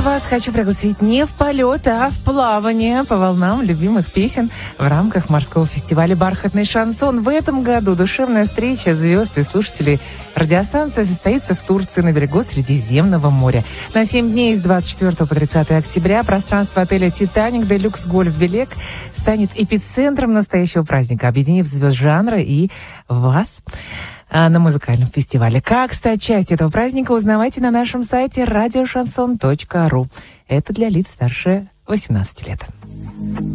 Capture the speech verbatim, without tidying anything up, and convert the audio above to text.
вас хочу пригласить не в полет, а в плавание по волнам любимых песен в рамках морского фестиваля «Бархатный шансон». В этом году душевная встреча звезд и слушателей радиостанции состоится в Турции на берегу Средиземного моря. На семь дней с двадцать четвёртого по тридцатое октября пространство отеля «Титаник» Делюкс Гольф Белек станет эпицентром настоящего праздника, объединив звезд жанра и вас на музыкальном фестивале. Как стать частью этого праздника, узнавайте на нашем сайте радиошансон точка ру. Это для лиц старше восемнадцати лет.